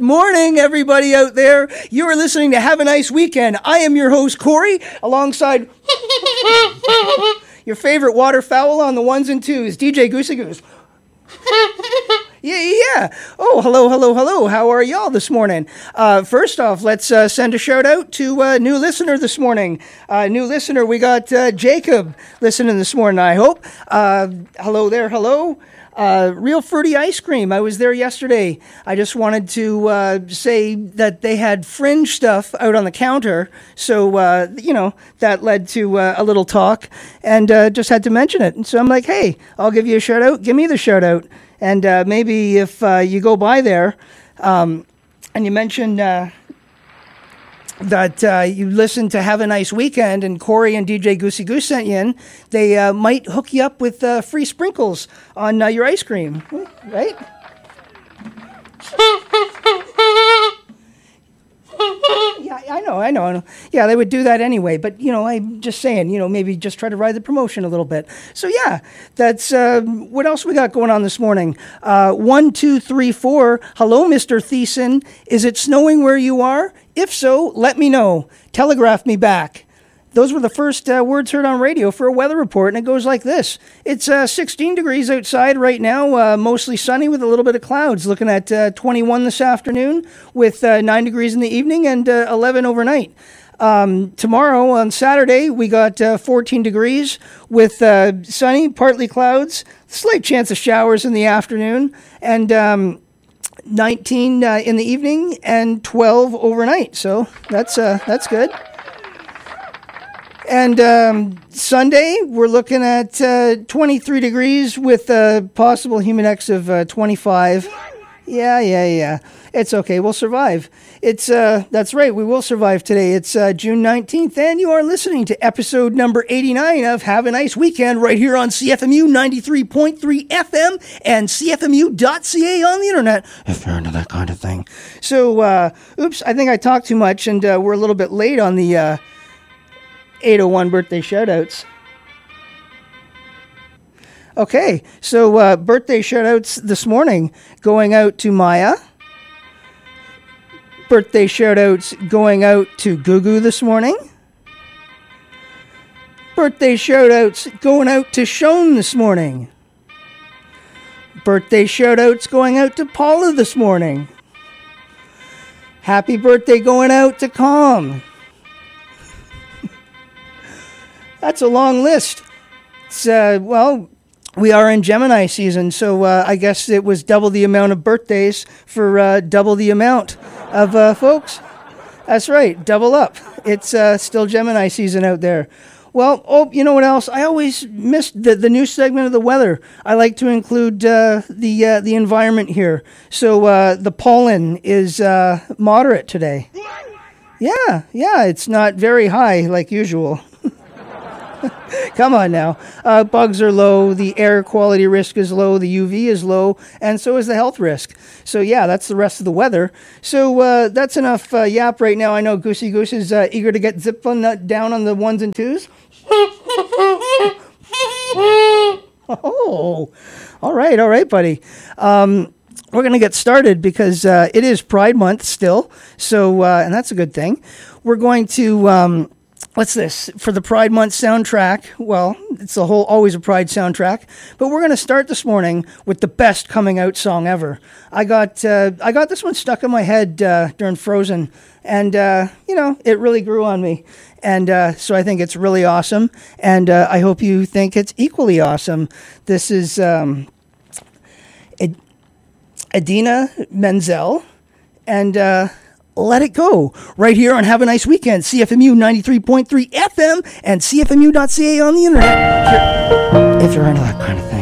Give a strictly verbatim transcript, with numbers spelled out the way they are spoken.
morning, everybody out there. You are listening to Have a Nice Weekend. I am your host, Corey, alongside your favorite waterfowl on the ones and twos, D J Goosey Goose. Yeah, yeah. Oh, hello, hello, hello. How are y'all this morning? Uh, first off, let's uh, send a shout out to a new listener this morning. Uh, new listener, we got uh, Jacob listening this morning, I hope. Uh, hello there, hello. Uh, Real Fruity Ice Cream. I was there yesterday. I just wanted to uh, say that they had fringe stuff out on the counter. So, uh, you know, that led to uh, a little talk and uh, just had to mention it. And so I'm like, hey, I'll give you a shout out. Give me the shout out. And uh, maybe if uh, you go by there um, and you mention uh, that uh, you listen to Have a Nice Weekend and Corey and D J Goosey Goose sent you in, they uh, might hook you up with uh, free sprinkles on uh, your ice cream, right? Yeah, I know, I know, I know. Yeah, they would do that anyway. But, you know, I'm just saying, you know, maybe just try to ride the promotion a little bit. So, yeah, that's uh, what else we got going on this morning. Uh, one, two, three, four. Hello, Mister Thiessen. Is it snowing where you are? If so, let me know. Telegraph me back. Those were the first uh, words heard on radio for a weather report, and it goes like this. It's uh, sixteen degrees outside right now, uh, mostly sunny with a little bit of clouds. Looking at uh, twenty-one this afternoon with uh, nine degrees in the evening and uh, eleven overnight. Um, tomorrow on Saturday, we got uh, fourteen degrees with uh, sunny, partly clouds, slight chance of showers in the afternoon, and um, nineteen uh, in the evening and twelve overnight. So that's uh, that's good. And um, Sunday, we're looking at uh, twenty-three degrees with a possible humidex of uh, twenty-five. Yeah, yeah, yeah. It's okay. We'll survive. It's uh, that's right. We will survive today. It's uh, June nineteenth, and you are listening to episode number eighty-nine of Have a Nice Weekend right here on C F M U ninety-three point three F M and C F M U dot C A on the internet, if you're into that kind of thing. So, uh, oops, I think I talked too much, and uh, we're a little bit late on the Uh, eight oh one birthday shoutouts. Okay, so uh, birthday shoutouts this morning going out to Maya. Birthday shoutouts going out to Gugu this morning. Birthday shoutouts going out to Shone this morning. Birthday shoutouts going out to Paula this morning. Happy birthday going out to Com. That's a long list. It's, uh, well, we are in Gemini season, so uh, I guess it was double the amount of birthdays for uh, double the amount of uh, folks. That's right, double up. It's uh, still Gemini season out there. Well, oh, you know what else? I always missed the, the new segment of the weather. I like to include uh, the uh, the environment here. So uh, the pollen is uh, moderate today. Yeah, yeah, it's not very high like usual. Come on now. Uh, bugs are low, the air quality risk is low, the U V is low, and so is the health risk. So yeah, that's the rest of the weather. So uh, that's enough uh, yap right now. I know Goosey Goose is uh, eager to get zip on that down on the ones and twos. Oh, all right, all right, buddy. Um, we're going to get started because uh, it is Pride Month still, so uh, and that's a good thing. We're going to... Um, What's this? For the Pride Month soundtrack, well, it's the whole always a Pride soundtrack, but we're going to start this morning with the best coming out song ever. I got uh, I got this one stuck in my head uh, during Frozen, and, uh, you know, it really grew on me. And uh, so I think it's really awesome, and uh, I hope you think it's equally awesome. This is um, Ed- Idina Menzel, and... Uh, Let It Go, right here on Have a Nice Weekend, C F M U ninety-three point three F M and C F M U dot C A on the internet, if you're, if you're into that kind of thing.